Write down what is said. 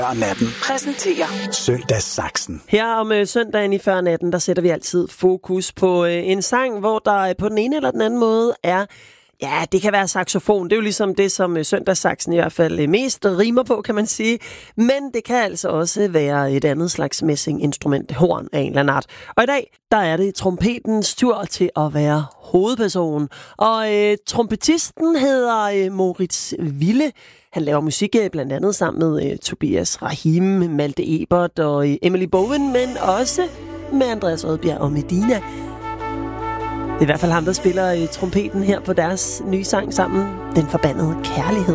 Før natten præsenterer Søndagssaksen. Her om søndagen i Før natten, der sætter vi altid fokus på en sang, hvor der på den ene eller den anden måde er... Ja, det kan være saxofon. Det er jo ligesom det, som søndagssaksen i hvert fald mest rimer på, kan man sige. Men det kan altså også være et andet slags messinginstrument, horn af en eller anden art. Og i dag, der er det trompetens tur til at være hovedperson. Og trompetisten hedder Moritz Wille. Han laver musik blandt andet sammen med Tobias Rahim, Malte Ebert og Emily Bowen, men også med Andreas Odbjerg og Medina. Det er i hvert fald ham, der spiller trompeten her på deres nye sang sammen, Den Forbandede Kærlighed.